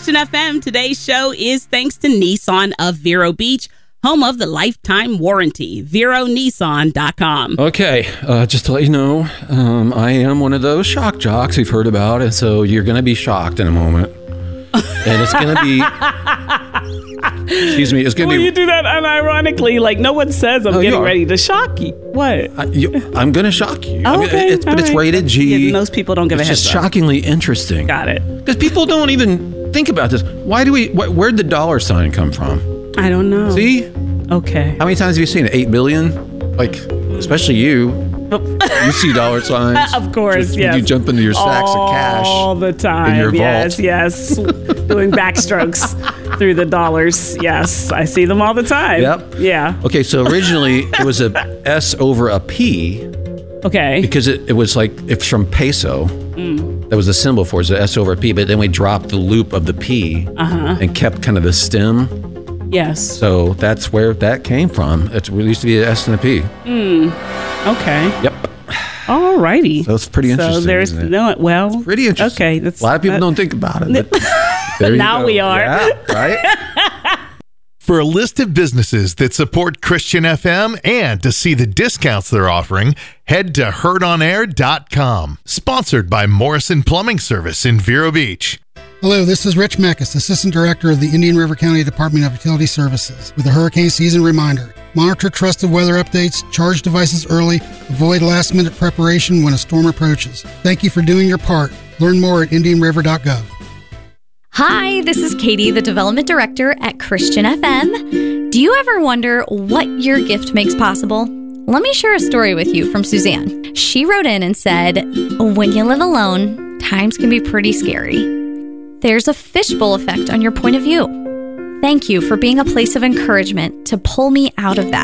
Christian FM. Today's show is thanks to Nissan of Vero Beach, home of the lifetime warranty. VeroNissan.com. Okay, just to let you know, I am one of those shock jocks we've heard about, and so you're going to be shocked in a moment. And it's going to be... Excuse me, it's going to be... you do that unironically, like no one says I'm getting ready to shock you. What? I'm going to shock you. Oh, okay. It's rated G. Yeah, most people don't give a heads up. It's just shockingly interesting. Got it. Because people don't even think about this. Where'd the dollar sign come from? I don't know. See? Okay. How many times have you seen it? 8 billion? Like, especially you. You see dollar signs. Of course, yes. When you jump into your sacks of cash. All the time. In your vault. Yes. Doing backstrokes through the dollars. Yes. I see them all the time. Yep. Yeah. Okay, so originally it was a S over a P. Okay. Because it was like, it's from peso. That was the symbol for it, so S over a P. But then we dropped the loop of the P and kept kind of the stem. Yes. So that's where that came from. It used to be an S and a P. Okay. Yep. All righty. So it's pretty interesting. So there's it's pretty interesting. Okay. A lot of people don't think about it. But now we are. Yeah, right? For a list of businesses that support Christian FM and to see the discounts they're offering, head to heardonair.com. Sponsored by Morrison Plumbing Service in Vero Beach. Hello, this is Rich Meckes, Assistant Director of the Indian River County Department of Utility Services, with a hurricane season reminder. Monitor trusted weather updates, charge devices early, avoid last-minute preparation when a storm approaches. Thank you for doing your part. Learn more at indianriver.gov. Hi, this is Katie, the Development Director at Christian FM. Do you ever wonder what your gift makes possible? Let me share a story with you from Suzanne. She wrote in and said, when you live alone, times can be pretty scary. There's a fishbowl effect on your point of view. Thank you for being a place of encouragement to pull me out of that.